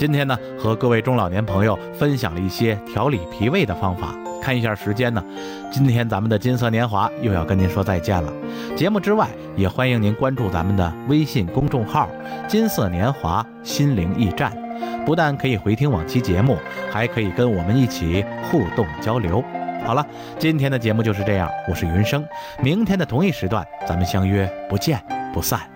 今天呢，和各位中老年朋友分享了一些调理脾胃的方法。看一下时间呢，今天咱们的金色年华又要跟您说再见了。节目之外，也欢迎您关注咱们的微信公众号金色年华心灵驿站，不但可以回听往期节目，还可以跟我们一起互动交流。好了，今天的节目就是这样，我是云生，明天的同一时段咱们相约不见不散。